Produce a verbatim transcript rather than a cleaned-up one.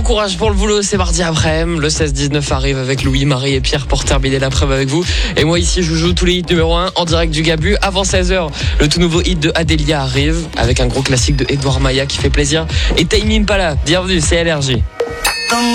courage pour le boulot, c'est mardi après-midi. Le seize dix-neuf arrive avec Louis, Marie et Pierre pour terminer l'après-midi avec vous. Et moi ici, je joue tous les hits numéro un en direct du Gabu. Avant seize heures, le tout nouveau hit de Adélia arrive avec un gros classique de Edouard Maya qui fait plaisir. Et Tame Impala, bienvenue, c'est L R J.